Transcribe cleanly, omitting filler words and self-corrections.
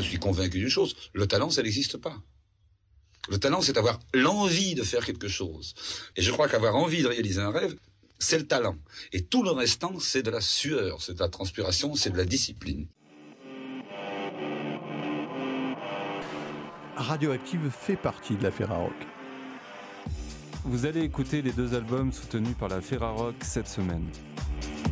suis convaincu d'une chose, le talent, ça n'existe pas. Le talent, c'est avoir l'envie de faire quelque chose. Et je crois qu'avoir envie de réaliser un rêve, c'est le talent. Et tout le restant, c'est de la sueur, c'est de la transpiration, c'est de la discipline. Radioactive fait partie de la Ferrarock. Vous allez écouter les 2 albums soutenus par la Ferrarock cette semaine.